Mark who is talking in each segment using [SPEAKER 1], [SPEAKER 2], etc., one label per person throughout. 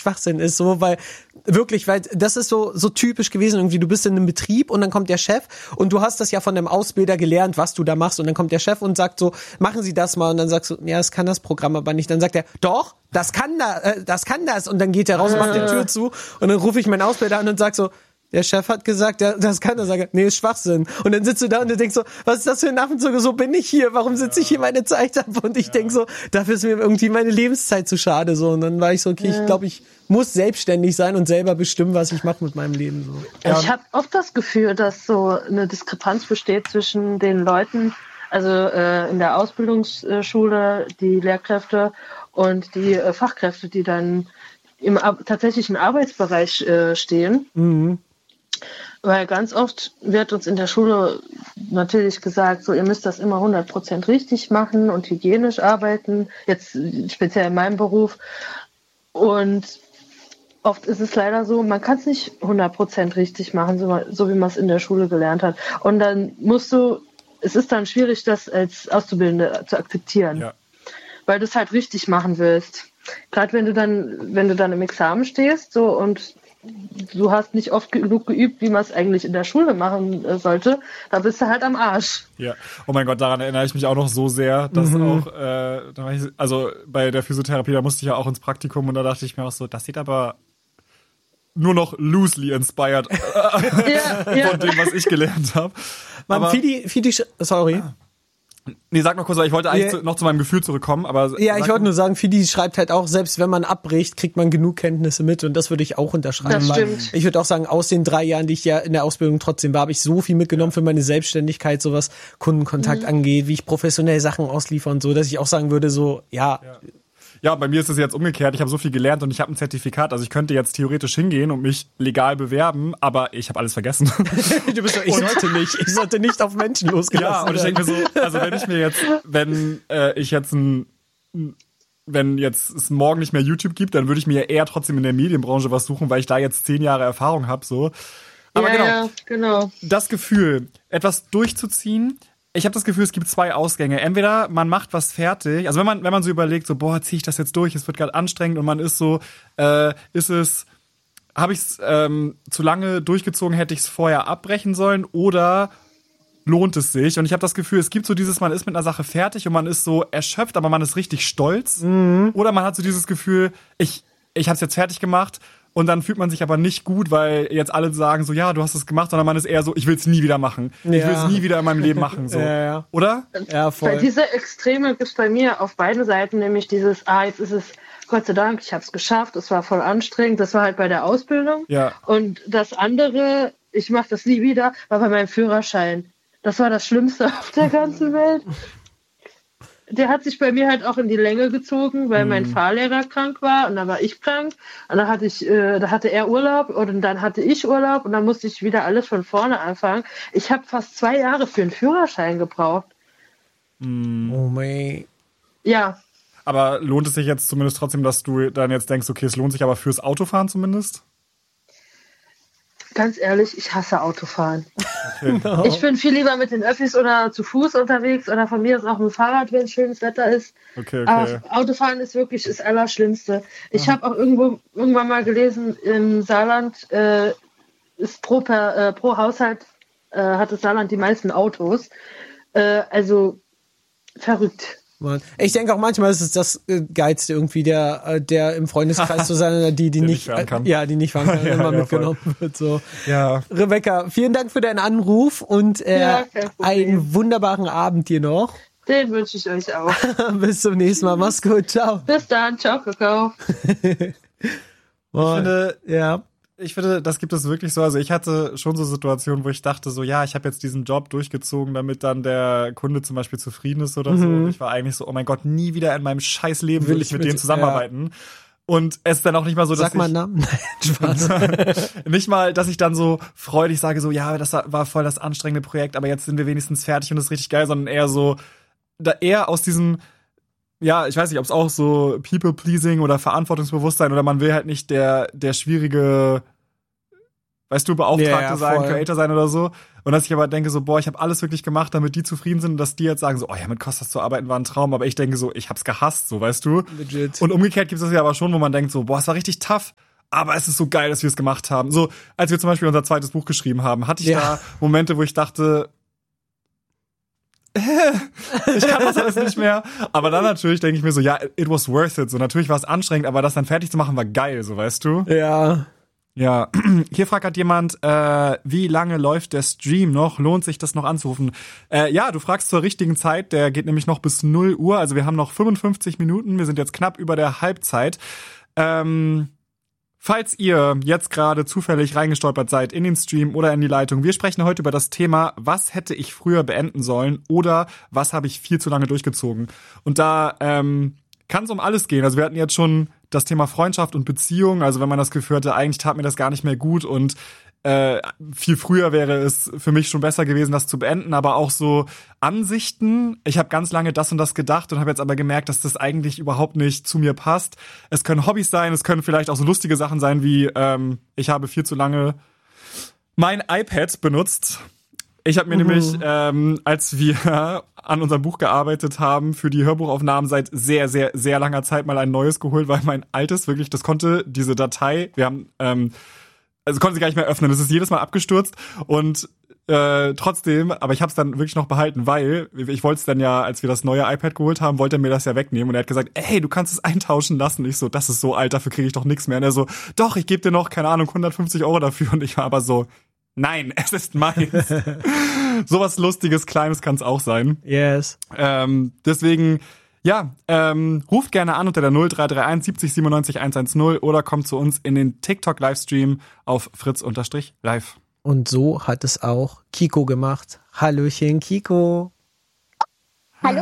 [SPEAKER 1] Schwachsinn ist, so, weil das ist so typisch gewesen, irgendwie, du bist in einem Betrieb und dann kommt der Chef und du hast das ja von dem Ausbilder gelernt, was du da machst und dann kommt der Chef und sagt so, machen Sie das mal und dann sagst du, ja, das kann das Programm aber nicht. Dann sagt er, doch, das kann das und dann geht er raus und macht die Tür zu und dann rufe ich meinen Ausbilder an und sag so, der Chef hat gesagt, das kann er sagen. Nee, ist Schwachsinn. Und dann sitzt du da und du denkst so, was ist das für ein Affenzug? So bin ich hier. Warum sitze ich hier meine Zeit ab? Und ich denk so, dafür ist mir irgendwie meine Lebenszeit zu schade. So. Und dann war ich so, okay, ich glaube, ich muss selbstständig sein und selber bestimmen, was ich mache mit meinem Leben. So.
[SPEAKER 2] Ja. Ich habe oft das Gefühl, dass so eine Diskrepanz besteht zwischen den Leuten, also in der Ausbildungsschule, die Lehrkräfte und die Fachkräfte, die dann im tatsächlichen Arbeitsbereich stehen. Mhm. Weil ganz oft wird uns in der Schule natürlich gesagt, so, ihr müsst das immer 100% richtig machen und hygienisch arbeiten, jetzt speziell in meinem Beruf. Und oft ist es leider so, man kann es nicht 100% richtig machen, so wie man es in der Schule gelernt hat. Und dann es ist dann schwierig, das als Auszubildende zu akzeptieren, weil du es halt richtig machen willst. Gerade wenn du dann im Examen stehst, so, und du hast nicht oft genug geübt, wie man es eigentlich in der Schule machen sollte, da bist du halt am Arsch.
[SPEAKER 3] Ja, oh mein Gott, daran erinnere ich mich auch noch so sehr, dass auch, also bei der Physiotherapie, da musste ich ja auch ins Praktikum und da dachte ich mir auch so, das sieht aber nur noch loosely inspired von dem, was ich gelernt habe.
[SPEAKER 1] Sorry.
[SPEAKER 3] Nee, sag noch kurz, weil ich wollte eigentlich noch zu meinem Gefühl zurückkommen, aber...
[SPEAKER 1] Ja, ich wollte nur sagen, Fidi schreibt halt auch, selbst wenn man abbricht, kriegt man genug Kenntnisse mit und das würde ich auch unterschreiben.
[SPEAKER 2] Das stimmt.
[SPEAKER 1] Ich würde auch sagen, aus den 3 Jahren, die ich ja in der Ausbildung trotzdem war, habe ich so viel mitgenommen für meine Selbstständigkeit, so was Kundenkontakt angeht, wie ich professionell Sachen ausliefere und so, dass ich auch sagen würde, so,
[SPEAKER 3] Ja, bei mir ist es jetzt umgekehrt. Ich habe so viel gelernt und ich habe ein Zertifikat. Also ich könnte jetzt theoretisch hingehen und mich legal bewerben, aber ich habe alles vergessen.
[SPEAKER 1] Du bist so, ich sollte nicht auf Menschen losgelassen werden.
[SPEAKER 3] Ja, und ich denke mir so, also wenn jetzt es morgen nicht mehr YouTube gibt, dann würde ich mir eher trotzdem in der Medienbranche was suchen, weil ich da jetzt 10 Jahre Erfahrung habe, so. Aber
[SPEAKER 2] genau.
[SPEAKER 3] Das Gefühl, etwas durchzuziehen. Ich habe das Gefühl, es gibt 2 Ausgänge. Entweder man macht was fertig, also wenn man so überlegt, so, boah, ziehe ich das jetzt durch, es wird gerade anstrengend und man ist so, habe ich es zu lange durchgezogen, hätte ich es vorher abbrechen sollen oder lohnt es sich? Und ich habe das Gefühl, es gibt so dieses, man ist mit einer Sache fertig und man ist so erschöpft, aber man ist richtig stolz. Mhm. Oder man hat so dieses Gefühl, ich habe es jetzt fertig gemacht. Und dann fühlt man sich aber nicht gut, weil jetzt alle sagen so, ja, du hast es gemacht, sondern man ist eher so, ich will es nie wieder machen. Ja. Ich will es nie wieder in meinem Leben machen. So.
[SPEAKER 1] Ja.
[SPEAKER 3] Oder?
[SPEAKER 1] Ja, voll.
[SPEAKER 2] Bei dieser Extreme gibt es bei mir auf beiden Seiten nämlich dieses, jetzt ist es, Gott sei Dank, ich habe es geschafft, es war voll anstrengend, das war halt bei der Ausbildung.
[SPEAKER 3] Ja.
[SPEAKER 2] Und das andere, ich mache das nie wieder, war bei meinem Führerschein. Das war das Schlimmste auf der ganzen Welt. Der hat sich bei mir halt auch in die Länge gezogen, weil mein Fahrlehrer krank war und dann war ich krank und dann da hatte er Urlaub und dann hatte ich Urlaub und dann musste ich wieder alles von vorne anfangen. Ich habe fast 2 Jahre für einen Führerschein gebraucht.
[SPEAKER 1] Oh mein.
[SPEAKER 2] Ja.
[SPEAKER 3] Aber lohnt es sich jetzt zumindest trotzdem, dass du dann jetzt denkst, okay, es lohnt sich aber fürs Autofahren zumindest?
[SPEAKER 2] Ganz ehrlich, ich hasse Autofahren.
[SPEAKER 3] Okay.
[SPEAKER 1] No.
[SPEAKER 2] Ich bin viel lieber mit den Öffis oder zu Fuß unterwegs oder von mir aus auch mit dem Fahrrad, wenn schönes Wetter ist.
[SPEAKER 3] Okay.
[SPEAKER 2] Aber Autofahren ist wirklich das Allerschlimmste. Ich habe auch irgendwann mal gelesen, im Saarland ist pro Haushalt hat das Saarland die meisten Autos. Also verrückt.
[SPEAKER 1] Mann. Ich denke auch manchmal ist es das Geilste irgendwie, der im Freundeskreis zu sein, die nicht fahren kann. Ja, die nicht fahren kann, immer mitgenommen wird. So.
[SPEAKER 3] Ja.
[SPEAKER 1] Rebecca, vielen Dank für deinen Anruf und einen wunderbaren Abend dir noch.
[SPEAKER 2] Den wünsche ich euch auch.
[SPEAKER 1] Bis zum nächsten Mal. Mach's gut. Ciao.
[SPEAKER 2] Bis dann. Ciao, Kakao.
[SPEAKER 3] Ich finde, das gibt es wirklich so. Also ich hatte schon so Situationen, wo ich dachte so, ja, ich habe jetzt diesen Job durchgezogen, damit dann der Kunde zum Beispiel zufrieden ist oder so. Und ich war eigentlich so, oh mein Gott, nie wieder in meinem scheiß Leben will ich mit dem zusammenarbeiten. Ja. Und es ist dann auch nicht mal so, dass
[SPEAKER 1] Sag mal einen Namen. Nein, Spaß.
[SPEAKER 3] Nicht mal, dass ich dann so freudig sage so, ja, das war voll das anstrengende Projekt, aber jetzt sind wir wenigstens fertig und das ist richtig geil, sondern eher so, eher aus diesem, ja, ich weiß nicht, ob es auch so People-Pleasing oder Verantwortungsbewusstsein oder man will halt nicht der schwierige, weißt du, Beauftragte sein, Creator sein oder so. Und dass ich aber denke so, boah, ich habe alles wirklich gemacht, damit die zufrieden sind und dass die jetzt sagen so, oh ja, mit Kostas zu arbeiten war ein Traum, aber ich denke so, ich hab's gehasst, so, weißt du?
[SPEAKER 1] Legit.
[SPEAKER 3] Und umgekehrt gibt es das ja aber schon, wo man denkt so, boah, es war richtig tough, aber es ist so geil, dass wir es gemacht haben. So, als wir zum Beispiel unser zweites Buch geschrieben haben, hatte ich da Momente, wo ich dachte, ich kann das alles nicht mehr. Aber dann natürlich denke ich mir so, ja, it was worth it. So, natürlich war es anstrengend, aber das dann fertig zu machen war geil, so, weißt du?
[SPEAKER 1] Ja.
[SPEAKER 3] Ja, hier fragt halt jemand, wie lange läuft der Stream noch? Lohnt sich das noch anzurufen? Ja, du fragst zur richtigen Zeit, der geht nämlich noch bis 0 Uhr, also wir haben noch 55 Minuten, wir sind jetzt knapp über der Halbzeit. Falls ihr jetzt gerade zufällig reingestolpert seid in den Stream oder in die Leitung, wir sprechen heute über das Thema, was hätte ich früher beenden sollen oder was habe ich viel zu lange durchgezogen. Und da kann es um alles gehen. Also wir hatten jetzt schon das Thema Freundschaft und Beziehung, also wenn man das Gefühl hatte, eigentlich tat mir das gar nicht mehr gut und viel früher wäre es für mich schon besser gewesen, das zu beenden, aber auch so Ansichten. Ich habe ganz lange das und das gedacht und habe jetzt aber gemerkt, dass das eigentlich überhaupt nicht zu mir passt. Es können Hobbys sein, es können vielleicht auch so lustige Sachen sein wie ich habe viel zu lange mein iPad benutzt. Ich habe mir nämlich, als wir an unserem Buch gearbeitet haben, für die Hörbuchaufnahmen seit sehr, sehr, sehr langer Zeit mal ein neues geholt, weil mein altes wirklich, das konnte diese Datei, wir haben also konnte sie gar nicht mehr öffnen. Das ist jedes Mal abgestürzt und trotzdem, aber ich habe es dann wirklich noch behalten, weil ich wollte es dann ja, als wir das neue iPad geholt haben, wollte er mir das ja wegnehmen und er hat gesagt, ey, du kannst es eintauschen lassen. Und ich so, das ist so alt, dafür kriege ich doch nichts mehr. Und er so, doch, ich gebe dir noch, keine Ahnung, 150 € dafür. Und ich war aber so, nein, es ist meins. Sowas Lustiges, Kleines kann es auch sein.
[SPEAKER 1] Yes.
[SPEAKER 3] Deswegen, ja, ruft gerne an unter der 0331 70 97 110 oder kommt zu uns in den TikTok-Livestream auf fritz_live.
[SPEAKER 1] Und so hat es auch Kiko gemacht. Hallöchen, Kiko.
[SPEAKER 4] Hallo?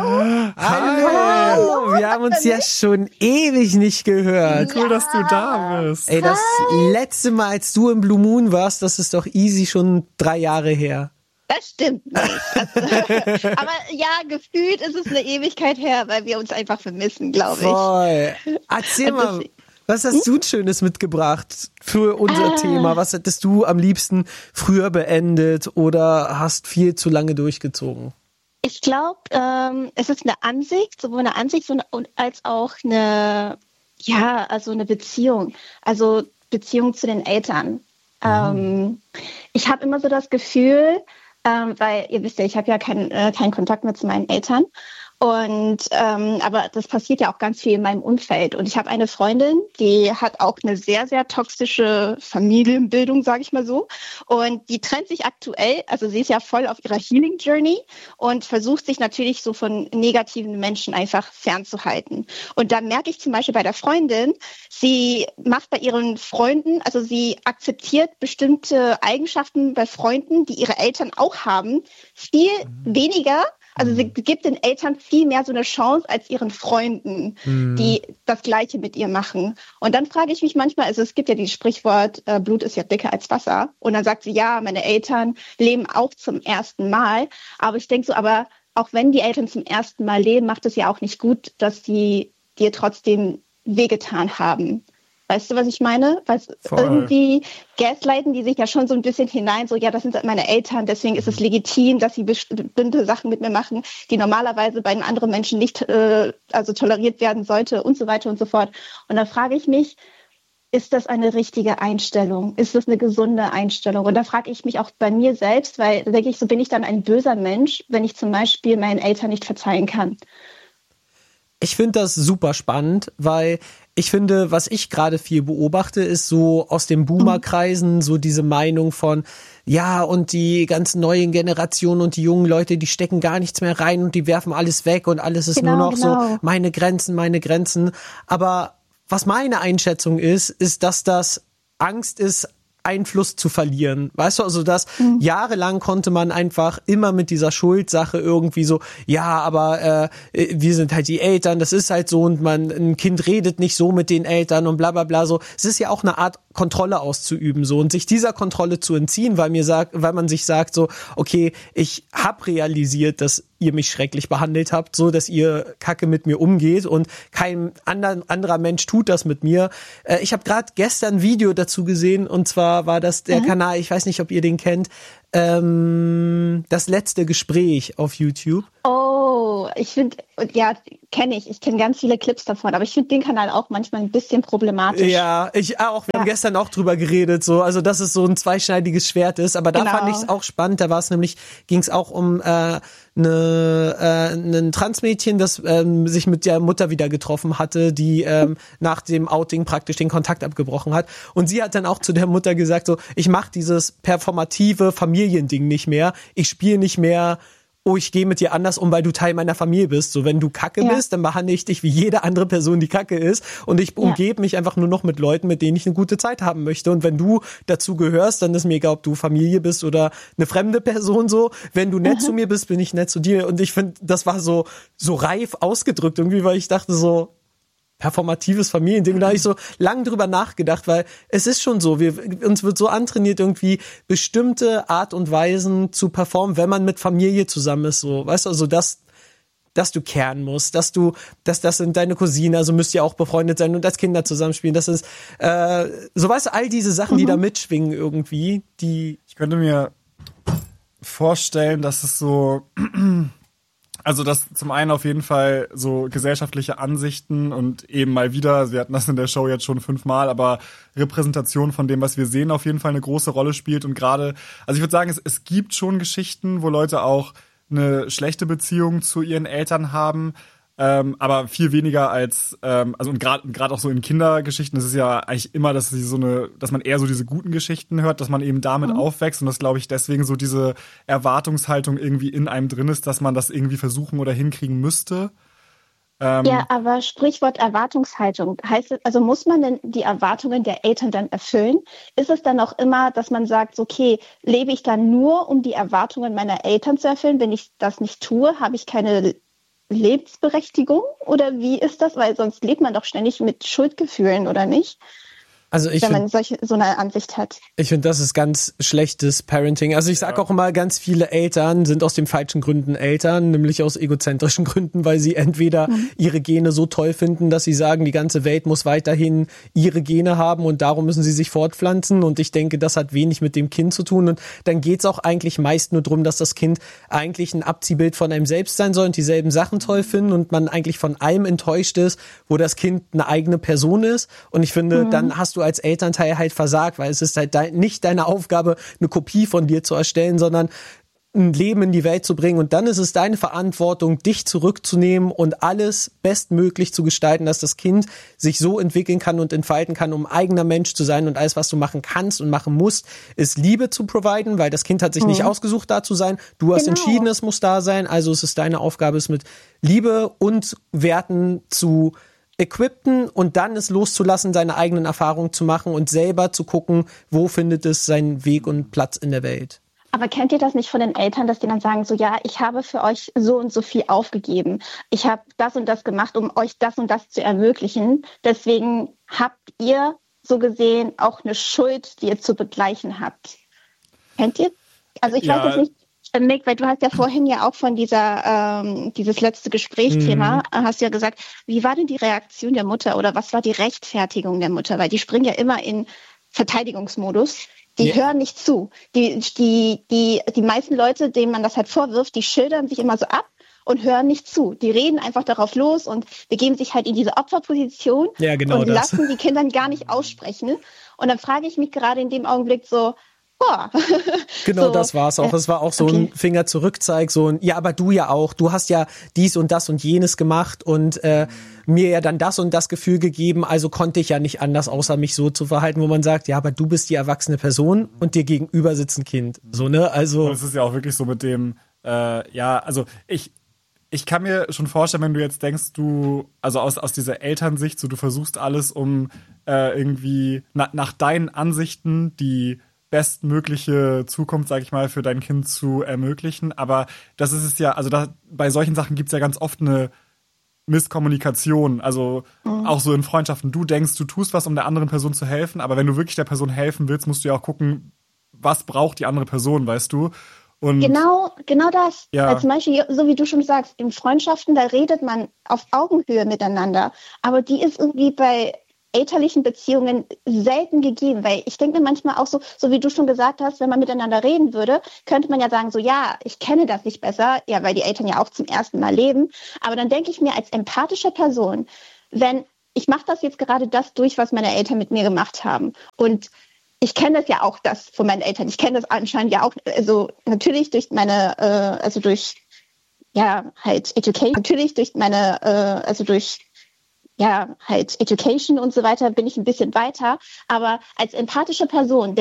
[SPEAKER 1] Hallo. Wir haben uns ja schon ewig nicht gehört.
[SPEAKER 3] Cool, dass du da bist.
[SPEAKER 1] Ey, das letzte Mal, als du im Blue Moon warst, das ist doch easy schon 3 Jahre her.
[SPEAKER 4] Das stimmt nicht. Aber ja, gefühlt ist es eine Ewigkeit her, weil wir uns einfach vermissen, glaube ich.
[SPEAKER 1] Voll. Erzähl mal, was hast du Schönes mitgebracht für unser Thema? Was hättest du am liebsten früher beendet oder hast viel zu lange durchgezogen?
[SPEAKER 4] Ich glaube, es ist eine Ansicht, sowohl eine Ansicht als auch eine, ja, also eine Beziehung. Also Beziehung zu den Eltern. Ich habe immer so das Gefühl, weil ihr wisst ja, ich habe ja keinen Kontakt mehr zu meinen Eltern. Und aber das passiert ja auch ganz viel in meinem Umfeld. Und ich habe eine Freundin, die hat auch eine sehr, sehr toxische Familienbildung, sage ich mal so. Und die trennt sich aktuell, also sie ist ja voll auf ihrer Healing Journey und versucht sich natürlich so von negativen Menschen einfach fernzuhalten. Und da merke ich zum Beispiel bei der Freundin, sie macht bei ihren Freunden, also sie akzeptiert bestimmte Eigenschaften bei Freunden, die ihre Eltern auch haben, viel weniger. Also sie gibt den Eltern viel mehr so eine Chance als ihren Freunden, die das Gleiche mit ihr machen. Und dann frage ich mich manchmal, also es gibt ja dieses Sprichwort, Blut ist ja dicker als Wasser. Und dann sagt sie, ja, meine Eltern leben auch zum ersten Mal. Aber ich denke so, aber auch wenn die Eltern zum ersten Mal leben, macht es ja auch nicht gut, dass die dir trotzdem wehgetan haben. Weißt du, was ich meine? Weil irgendwie gaslighten die sich ja schon so ein bisschen hinein, so, ja, das sind meine Eltern, deswegen ist es legitim, dass sie bestimmte Sachen mit mir machen, die normalerweise bei den anderen Menschen nicht also toleriert werden sollte und so weiter und so fort. Und da frage ich mich, ist das eine richtige Einstellung? Ist das eine gesunde Einstellung? Und da frage ich mich auch bei mir selbst, weil denke ich, so bin ich dann ein böser Mensch, wenn ich zum Beispiel meinen Eltern nicht verzeihen kann.
[SPEAKER 1] Ich finde das super spannend, weil ich finde, was ich gerade viel beobachte, ist so aus den Boomer-Kreisen so diese Meinung von, ja, und die ganzen neuen Generationen und die jungen Leute, die stecken gar nichts mehr rein und die werfen alles weg und alles ist nur noch so meine Grenzen, meine Grenzen. Aber was meine Einschätzung ist, dass das Angst ist, Einfluss zu verlieren. Weißt du, also dass jahrelang konnte man einfach immer mit dieser Schuldsache irgendwie so, ja, aber wir sind halt die Eltern, das ist halt so und ein Kind redet nicht so mit den Eltern und bla bla bla so. Es ist ja auch eine Art Kontrolle auszuüben so und sich dieser Kontrolle zu entziehen, weil man sich sagt so, okay, ich habe realisiert, dass ihr mich schrecklich behandelt habt, so dass ihr Kacke mit mir umgeht und kein anderer Mensch tut das mit mir. Ich habe gerade gestern ein Video dazu gesehen und zwar war das der Kanal, ich weiß nicht, ob ihr den kennt, das letzte Gespräch auf YouTube.
[SPEAKER 4] Oh, ich finde, ja, kenne ich. Ich kenne ganz viele Clips davon, aber ich finde den Kanal auch manchmal ein bisschen problematisch.
[SPEAKER 1] Ja, ich auch. Wir haben gestern auch drüber geredet, so, also dass es so ein zweischneidiges Schwert ist, aber da fand ich es auch spannend. Da war es nämlich, ging es auch um ein Transmädchen, das sich mit der Mutter wieder getroffen hatte, die nach dem Outing praktisch den Kontakt abgebrochen hat. Und sie hat dann auch zu der Mutter gesagt, so, ich mache dieses performative Familiending nicht mehr. Ich spiele nicht mehr, oh, ich gehe mit dir anders um, weil du Teil meiner Familie bist. So, wenn du Kacke bist, dann behandle ich dich wie jede andere Person, die Kacke ist. Und ich umgebe mich einfach nur noch mit Leuten, mit denen ich eine gute Zeit haben möchte. Und wenn du dazu gehörst, dann ist mir egal, ob du Familie bist oder eine fremde Person so. Wenn du nett zu mir bist, bin ich nett zu dir. Und ich finde, das war so reif ausgedrückt irgendwie, weil ich dachte so, performatives Familiending. Da habe ich so lang drüber nachgedacht, weil es ist schon so, uns wird so antrainiert, irgendwie bestimmte Art und Weisen zu performen, wenn man mit Familie zusammen ist, so, weißt du, also dass du kehren musst, dass das sind deine Cousinen, also müsst ihr auch befreundet sein und als Kinder zusammenspielen, das ist, so, weißt du, all diese Sachen, die da mitschwingen irgendwie, die...
[SPEAKER 3] Ich könnte mir vorstellen, dass es so... Also das zum einen auf jeden Fall so gesellschaftliche Ansichten und eben mal wieder, wir hatten das in der Show jetzt schon 5-mal, aber Repräsentation von dem, was wir sehen, auf jeden Fall eine große Rolle spielt. Und gerade, also ich würde sagen, es gibt schon Geschichten, wo Leute auch eine schlechte Beziehung zu ihren Eltern haben, aber viel weniger als, also und gerade auch so in Kindergeschichten, das ist ja eigentlich immer, dass man eher so diese guten Geschichten hört, dass man eben damit aufwächst und das glaube ich deswegen so diese Erwartungshaltung irgendwie in einem drin ist, dass man das irgendwie versuchen oder hinkriegen müsste.
[SPEAKER 4] Ja, aber Sprichwort Erwartungshaltung, heißt es, also muss man denn die Erwartungen der Eltern dann erfüllen? Ist es dann auch immer, dass man sagt, okay, lebe ich dann nur, um die Erwartungen meiner Eltern zu erfüllen? Wenn ich das nicht tue, habe ich keine Lebensberechtigung oder wie ist das? Weil sonst lebt man doch ständig mit Schuldgefühlen, oder nicht?
[SPEAKER 1] Also
[SPEAKER 4] wenn man so eine Ansicht hat.
[SPEAKER 1] Ich finde, das ist ganz schlechtes Parenting. Also ich sage auch immer, ganz viele Eltern sind aus den falschen Gründen Eltern, nämlich aus egozentrischen Gründen, weil sie entweder ihre Gene so toll finden, dass sie sagen, die ganze Welt muss weiterhin ihre Gene haben und darum müssen sie sich fortpflanzen. Und ich denke, das hat wenig mit dem Kind zu tun. Und dann geht's auch eigentlich meist nur darum, dass das Kind eigentlich ein Abziehbild von einem selbst sein soll und dieselben Sachen toll finden und man eigentlich von allem enttäuscht ist, wo das Kind eine eigene Person ist. Und ich finde, dann hast du als Elternteil halt versagt, weil es ist halt nicht deine Aufgabe, eine Kopie von dir zu erstellen, sondern ein Leben in die Welt zu bringen. Und dann ist es deine Verantwortung, dich zurückzunehmen und alles bestmöglich zu gestalten, dass das Kind sich so entwickeln kann und entfalten kann, um eigener Mensch zu sein. Und alles, was du machen kannst und machen musst, ist Liebe zu providen, weil das Kind hat sich nicht ausgesucht, da zu sein. Du hast entschieden, es muss da sein. Also es ist deine Aufgabe, es mit Liebe und Werten zu equippen und dann es loszulassen, seine eigenen Erfahrungen zu machen und selber zu gucken, wo findet es seinen Weg und Platz in der Welt.
[SPEAKER 4] Aber kennt ihr das nicht von den Eltern, dass die dann sagen, so ja, ich habe für euch so und so viel aufgegeben. Ich habe das und das gemacht, um euch das und das zu ermöglichen. Deswegen habt ihr so gesehen auch eine Schuld, die ihr zu begleichen habt. Kennt ihr? Also ich weiß jetzt nicht, Nick, weil du hast ja vorhin ja auch von dieses letzte Gesprächsthema, hast ja gesagt, wie war denn die Reaktion der Mutter oder was war die Rechtfertigung der Mutter? Weil die springen ja immer in Verteidigungsmodus. Die hören nicht zu. Die meisten Leute, denen man das halt vorwirft, die schildern sich immer so ab und hören nicht zu. Die reden einfach darauf los und begeben sich halt in diese Opferposition und lassen die Kinder gar nicht aussprechen. Und dann frage ich mich gerade in dem Augenblick so,
[SPEAKER 1] genau, so, das war's auch. Es war auch so ein Finger zurückzeig, so ein, ja, aber du ja auch. Du hast ja dies und das und jenes gemacht und mir ja dann das und das Gefühl gegeben, also konnte ich ja nicht anders, außer mich so zu verhalten, wo man sagt, ja, aber du bist die erwachsene Person und dir gegenüber sitzt ein Kind. So, ne? Also.
[SPEAKER 3] Und es ist ja auch wirklich so mit dem, also ich kann mir schon vorstellen, wenn du jetzt denkst, also aus dieser Elternsicht, so du versuchst alles, um irgendwie nach deinen Ansichten die bestmögliche Zukunft, sag ich mal, für dein Kind zu ermöglichen. Aber das ist es ja, also bei solchen Sachen gibt's ja ganz oft eine Misskommunikation, also auch so in Freundschaften. Du denkst, du tust was, um der anderen Person zu helfen, aber wenn du wirklich der Person helfen willst, musst du ja auch gucken, was braucht die andere Person, weißt du? Und
[SPEAKER 4] genau das.
[SPEAKER 3] Ja.
[SPEAKER 4] Weil zum Beispiel, so wie du schon sagst, in Freundschaften, da redet man auf Augenhöhe miteinander. Aber die ist irgendwie bei elterlichen Beziehungen selten gegeben, weil ich denke mir manchmal auch so wie du schon gesagt hast, wenn man miteinander reden würde, könnte man ja sagen, so ja, ich kenne das nicht besser, ja, weil die Eltern ja auch zum ersten Mal leben. Aber dann denke ich mir als empathische Person, wenn ich mache das jetzt gerade das durch, was meine Eltern mit mir gemacht haben. Und ich kenne das ja auch, das von meinen Eltern. Ich kenne das anscheinend ja auch, also natürlich durch meine, Education, natürlich durch meine, Education und so weiter bin ich ein bisschen weiter. Aber als empathische Person